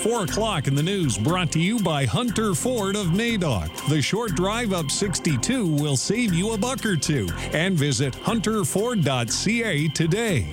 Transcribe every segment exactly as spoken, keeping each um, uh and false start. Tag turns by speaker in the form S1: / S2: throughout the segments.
S1: four o'clock in the news, brought to you by Hunter Ford of Madoc. The short drive up sixty-two will save you a buck or two. And visit hunter ford dot c a today.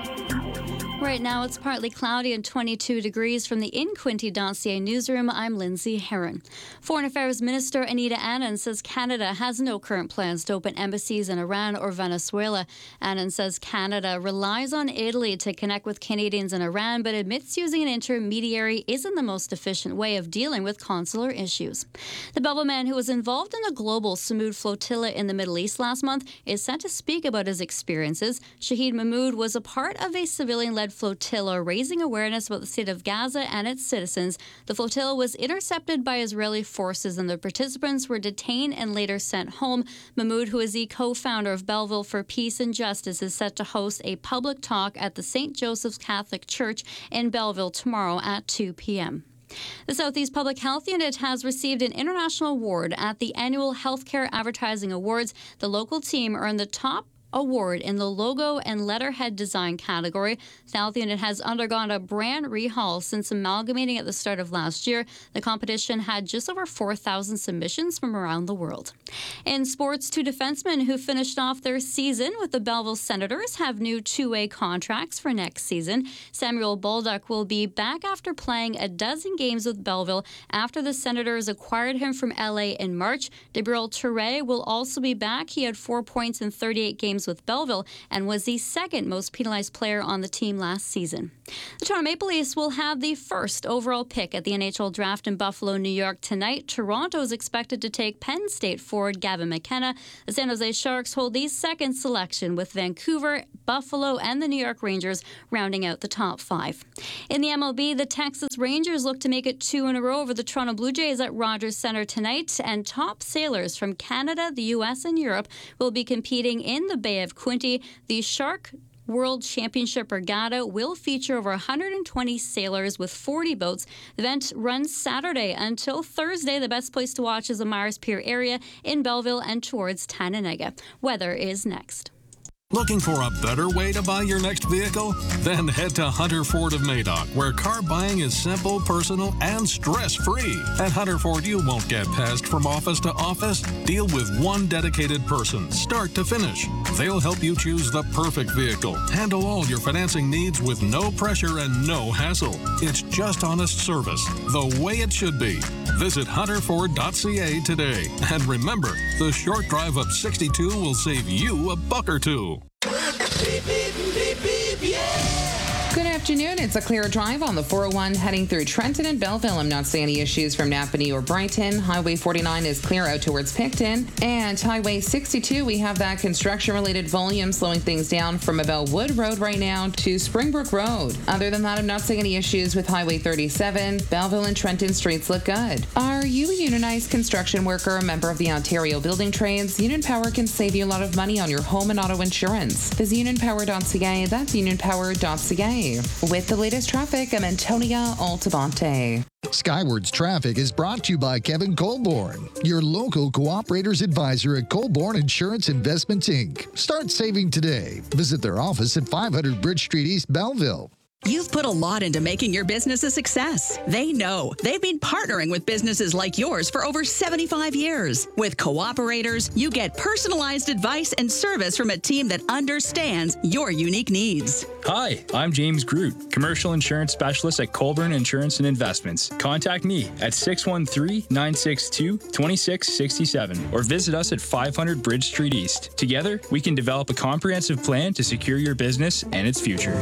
S2: Right now, it's partly cloudy and twenty-two degrees. From the in quinte dot c a newsroom, I'm Lindsay Heron. Foreign Affairs Minister Anita Anand says Canada has no current plans to open embassies in Iran or Venezuela. Anand says Canada relies on Italy to connect with Canadians in Iran, but admits using an intermediary isn't the most efficient way of dealing with consular issues. The Belleville man who was involved in the global Samud flotilla in the Middle East last month is set to speak about his experiences. Shahid Mahmoud was a part of a civilian-led flotilla raising awareness about the state of Gaza and its citizens. The flotilla was intercepted by Israeli forces and the participants were detained and later sent home. Mahmoud, who is the co-founder of Belleville for Peace and Justice, is set to host a public talk at the Saint Joseph's Catholic Church in Belleville tomorrow at two p.m. The Southeast Public Health Unit has received an international award at the annual Healthcare Advertising Awards. The local team earned the top award in the logo and letterhead design category. The Health Unit has undergone a brand rehaul since amalgamating at the start of last year. The competition had just over four thousand submissions from around the world. In sports, two defensemen who finished off their season with the Belleville Senators have new two-way contracts for next season. Samuel Bolduc will be back after playing a dozen games with Belleville after the Senators acquired him from L A in March. Debril Touré will also be back. He had four points in thirty-eight games with Belleville and was the second most penalized player on the team last season. The Toronto Maple Leafs will have the first overall pick at the N H L draft in Buffalo, New York tonight. Toronto is expected to take Penn State forward Gavin McKenna. The San Jose Sharks hold the second selection, with Vancouver, Buffalo, and the New York Rangers rounding out the top five. In the M L B, the Texas Rangers look to make it two in a row over the Toronto Blue Jays at Rogers Centre tonight, and top sailors from Canada, the U S, and Europe will be competing in the Bay of Quinte. The Shark World Championship Regatta will feature over one hundred twenty sailors with forty boats. The event runs Saturday until Thursday. The best place to watch is the Myers Pier area in Belleville and towards Tananega. Weather is next.
S1: Looking for a better way to buy your next vehicle? Then head to Hunter Ford of Madoc, where car buying is simple, personal, and stress-free. At Hunter Ford, you won't get passed from office to office. Deal with one dedicated person, start to finish. They'll help you choose the perfect vehicle. Handle all your financing needs with no pressure and no hassle. It's just honest service, the way it should be. Visit hunter ford dot c a today. And remember, the short drive up sixty-two will save you a buck or two.
S3: Beep, beep, beep, beep, yeah.
S4: Good afternoon. It's a clear drive on the four oh one heading through Trenton and Belleville. I'm not seeing any issues from Napanee or Brighton. Highway forty-nine is clear out towards Picton. And Highway sixty-two, we have that construction-related volume slowing things down from about Wood Road right now to Springbrook Road. Other than that, I'm not seeing any issues with Highway thirty-seven. Belleville and Trenton streets look good. Are you a unionized construction worker, a member of the Ontario Building Trades? Union Power can save you a lot of money on your home and auto insurance. Visit union power dot c a. That's union power dot c a. With the latest traffic, I'm Antonia Altabante.
S5: Skywards Traffic is brought to you by Kevin Colborne, your local cooperators advisor at Colborne Insurance Investments, Incorporated. Start saving today. Visit their office at five hundred Bridge Street, East Belleville.
S6: You've put a lot into making your business a success. They know. They've been partnering with businesses like yours for over seventy-five years. With Cooperators, you get personalized advice and service from a team that understands your unique needs.
S7: Hi, I'm James Groot, Commercial Insurance Specialist at Colborne Insurance and Investments. Contact me at six one three, nine six two, two six six seven or visit us at five hundred Bridge Street East. Together, we can develop a comprehensive plan to secure your business and its future.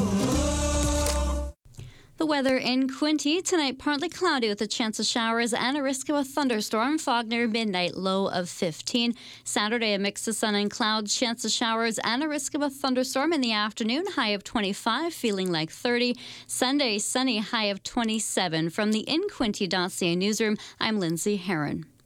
S2: The weather in Quinte tonight, partly cloudy with a chance of showers and a risk of a thunderstorm. Fog near midnight, low of fifteen. Saturday, a mix of sun and clouds, chance of showers and a risk of a thunderstorm in the afternoon, high of twenty-five, feeling like thirty. Sunday, sunny, high of twenty-seven. From the in quinte dot c a newsroom, I'm Lindsay Heron.